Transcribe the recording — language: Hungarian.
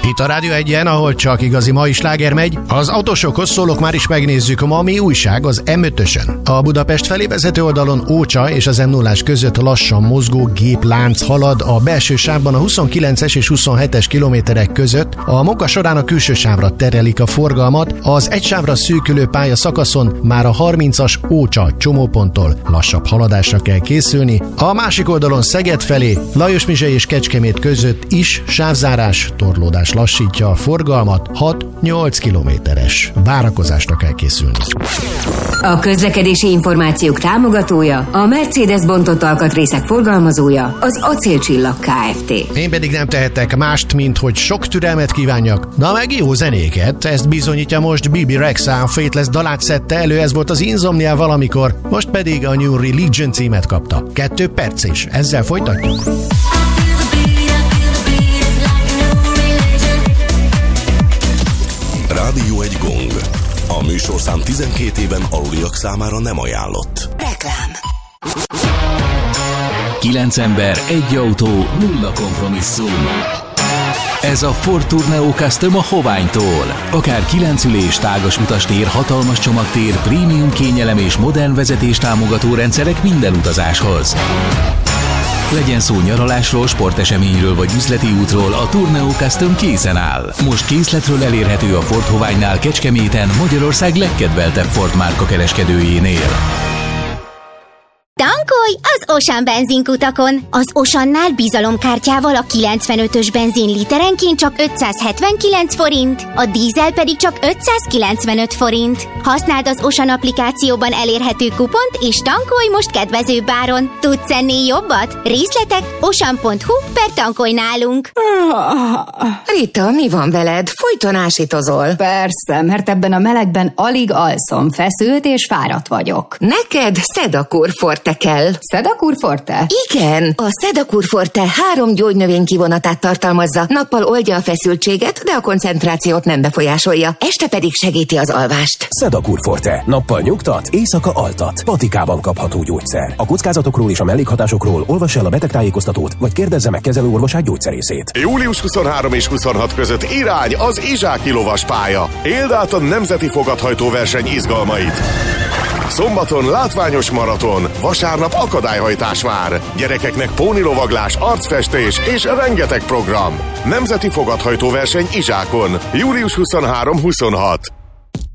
Itt a Rádió 1-en, ahol csak igazi mai sláger megy, az autósokhoz szólok, már is megnézzük, ma mi újság az M5-ösön. A Budapest felé vezető oldalon Ócsa és az M0-ás között lassan mozgó géplánc halad a belső sávban a 29-es és 27-es kilométerek között. A munka során a külső sávra terelik a forgalmat, az egy sávra szűkülő pálya szakaszon már a 30-as Ócsa csomóponttól lassabb haladásra kell készülni. A másik oldalon Szeged felé, Lajosmizsely és Kecskemét között is sávzárás, torlódás lassítja a forgalmat, 6-8 kilométeres várakozásra kell készülni. A közlekedési információk támogatója, a Mercedes bontott alkatrészek forgalmazója, az Acélcsillag Kft. Én pedig nem tehetek mást, mint hogy sok türelmet kívánjak, na meg jó zenéket. Ezt bizonyítja most Bibi Rexha, a Faithless dalát szedte elő, ez volt az Insomnia valamikor, most pedig a New Religion címet kapta. 2 perc és ezzel folytatjuk. Rádió 1 gong. A műsorszám 12 éven aluliak számára nem ajánlott. Reklám. 9 ember, egy autó, 0 kompromisszum. Ez a Ford Tourneo Custom a Hoványtól. Akár 9 ülés, tágas utastér, hatalmas csomagtér, prémium kényelem és modern vezetés támogató rendszerek minden utazáshoz. Legyen szó nyaralásról, sporteseményről vagy üzleti útról, a Tourneo Custom készen áll. Most készletről elérhető a Ford Hoványnál Kecskeméten, Magyarország legkedveltebb Ford márka kereskedőjénél. Tankolj az Ocean benzinkutakon! Az Oceannál bizalomkártyával a 95-ös benzin literenként csak 579 forint, a dízel pedig csak 595 forint. Használd az Ocean applikációban elérhető kupont, és tankolj most kedvezőbb áron. Tudsz ennél jobbat? Részletek ocean.hu/tankolj nálunk. Rita, mi van veled? Folyton ásítozol. Persze, mert ebben a melegben alig alszom, feszült és fáradt vagyok. Neked Sedakur Forte kell. Sedakur Forte? Igen, a Sedakur Forte 3 gyógynövény-kivonatát tartalmazza. Nappal oldja a feszültséget, de a koncentrációt nem befolyásolja. Este pedig segíti az alvást. Sedakur Forte. Nappal nyugtat, éjszaka altat. Patikában kapható gyógyszer. A kockázatokról és a mellékhatásokról olvass el a betegtájékoztatót, vagy kérdezze meg kezelőorvosát, gyógyszerészét. Július 23 és 26 között irány az Izsáki lovaspálya. Éld át a nemzeti fogathajtóverseny izgalmait. Szombaton látványos maraton, vasárnap akadályhajtás vár. Gyerekeknek pónilovaglás, arcfestés és rengeteg program. Nemzeti fogathajtóverseny Izsákon. Július 23-26.